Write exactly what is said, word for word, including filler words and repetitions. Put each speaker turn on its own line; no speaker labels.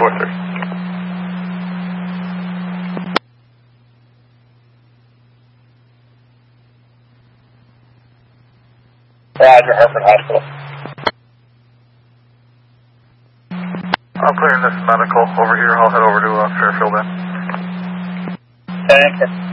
four six.
Roger, Hartford Hospital.
I'm clearing this medical over here. I'll head over to uh, Fairfield then.
Thank you.